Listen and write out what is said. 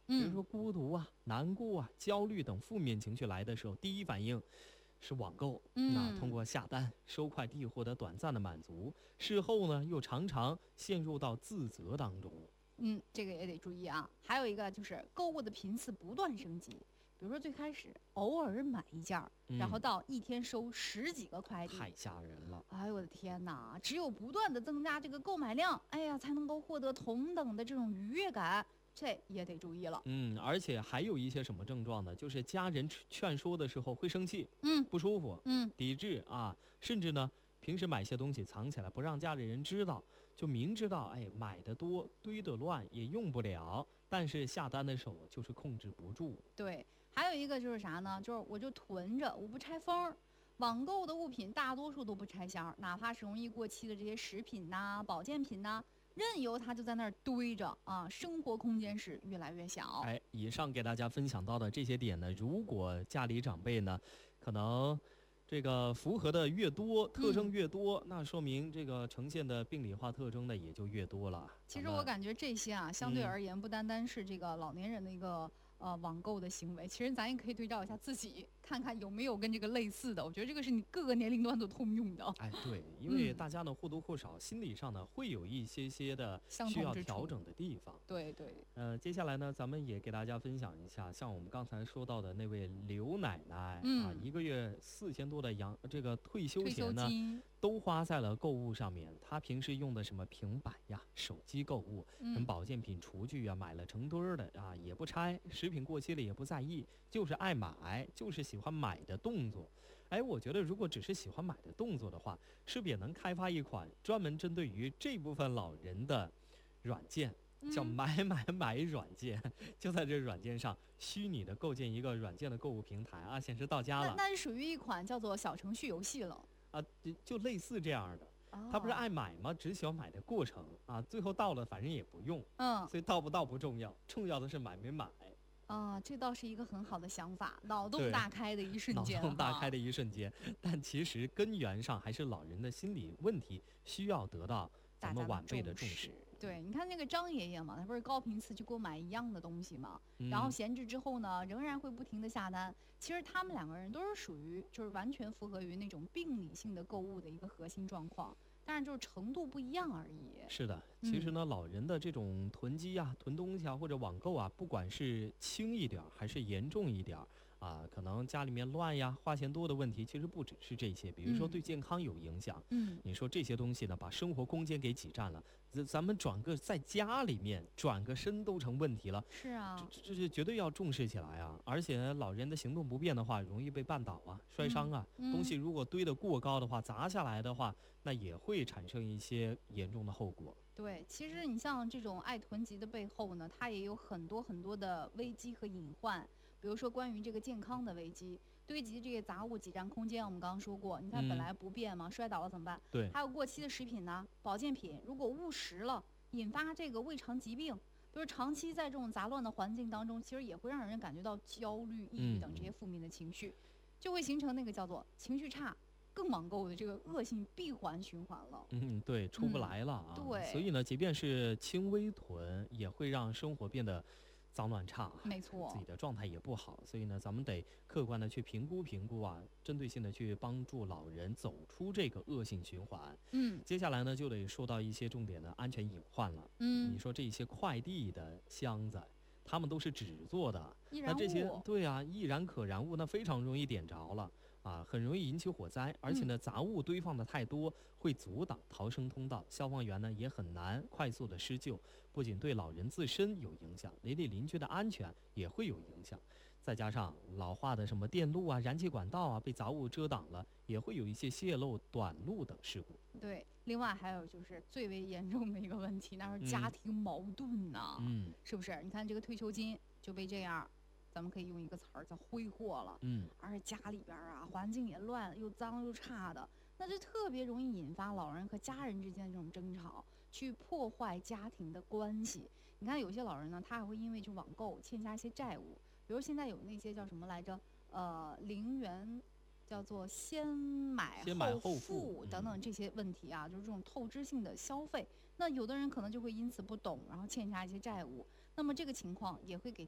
比如说孤独啊、难过啊、焦虑等负面情绪来的时候，第一反应是网购，那通过下单、收快递获得短暂的满足，事后呢又常常陷入到自责当中。 这个也得注意啊。还有一个就是购物的频次不断升级，比如说最开始偶尔买一件儿，然后到一天收10几个快递， 太吓人了。 哎呦我的天哪！只有不断的增加这个购买量，哎呀，才能够获得同等的这种愉悦感，这也得注意了。 而且还有一些什么症状呢？就是家人劝说的时候会生气，不舒服，抵制啊，甚至呢，平时买些东西藏起来不让家里人知道，就明知道买的多堆得乱也用不了，但是下单的手就是控制不住。 对，还有一个就是啥呢？就是我就囤着，我不拆封儿。网购的物品大多数都不拆箱，哪怕是容易过期的这些食品呐、保健品呐，任由它就在那儿堆着啊，生活空间是越来越小。 以上给大家分享到的这些点呢，如果家里长辈呢，可能这个符合的越多，特征越多，那说明这个呈现的病理化特征呢也就越多了。 其实我感觉这些啊，相对而言不单单是这个老年人的一个网购的行为，其实咱也可以对照一下自己，看看有没有跟这个类似的。我觉得这个是你各个年龄段都通用的。 对，因为大家呢或多或少心理上呢会有一些的需要调整的地方。 对。 接下来呢，咱们也给大家分享一下，像我们刚才说到的那位刘奶奶一个月4000多的这个退休钱呢，都花在了购物上面。她平时用的什么平板呀、手机购物，跟保健品、厨具啊，买了成堆儿的啊，也不拆，食品过期了也不在意，就是爱买，就是喜欢买的动作。我觉得如果只是喜欢买的动作的话，是不是也能开发一款专门针对于这部分老人的软件？叫买软件，就在这软件上虚拟的构建一个软件的购物平台啊，显示到家了。 那是属于一款叫做小程序游戏了啊，就类似这样的。他不是爱买吗？只喜欢买的过程啊，最后到了反正也不用，所以到不到不重要，重要的是买没买。 这倒是一个很好的想法，脑洞大开的一瞬间。 脑洞大开的一瞬间，但其实根源上还是老人的心理问题需要得到咱们晚辈的重视。 对，你看那个张爷爷嘛，他不是高频次去购买一样的东西嘛，然后闲置之后呢，仍然会不停的下单。其实他们两个人都是属于就是完全符合于那种病理性的购物的一个核心状况，但是就是程度不一样而已。 是的，其实呢，老人的这种囤积啊、囤东西啊或者网购啊，不管是轻一点还是严重一点啊，可能家里面乱呀、花钱多的问题，其实不只是这些，比如说对健康有影响。你说这些东西呢，把生活空间给挤占了，咱们转个在家里面转个身都成问题了。 是啊， 这绝对要重视起来啊！而且老人的行动不便的话，容易被绊倒啊、摔伤啊。东西如果堆得过高的话，砸下来的话，那也会产生一些严重的后果。 对，其实你像这种爱囤积的背后呢，它也有很多很多的危机和隐患。比如说关于这个健康的危机，堆积这些杂物挤占空间，我们刚刚说过，你看本来不便嘛，摔倒了怎么办？ 对， 还有过期的食品呢，保健品如果误食了，引发这个胃肠疾病，比如长期在这种杂乱的环境当中，其实也会让人感觉到焦虑、抑郁等这些负面的情绪，就会形成那个叫做情绪差。更网购的这个恶性闭环循环了。 对，出不来了啊。 对， 所以呢，即便是轻微囤，也会让生活变得脏乱差， 没错， 自己的状态也不好。所以呢，咱们得客观的去评估啊，针对性的去帮助老人走出这个恶性循环。接下来呢，就得说到一些重点的安全隐患了。你说这些快递的箱子，他们都是纸做的，那这些对啊，易燃可燃物那非常容易点着了啊，很容易引起火灾，而且呢，杂物堆放的太多，会阻挡逃生通道，消防员呢也很难快速的施救，不仅对老人自身有影响，邻居的安全也会有影响。再加上老化的什么电路啊、燃气管道啊被杂物遮挡了，也会有一些泄漏、短路等事故。 对，另外还有就是最为严重的一个问题，那是家庭矛盾呐，是不是？你看这个退休金就被这样，咱们可以用一个词儿叫挥霍了，而且家里边啊环境也乱，又脏又差的，那就特别容易引发老人和家人之间的这种争吵，去破坏家庭的关系。你看有些老人呢，他还会因为就网购欠下一些债务。比如现在有那些叫什么来着？零元叫做先买后付等等这些问题啊，就是这种透支性的消费。那有的人可能就会因此不懂，然后欠下一些债务。那么这个情况也会给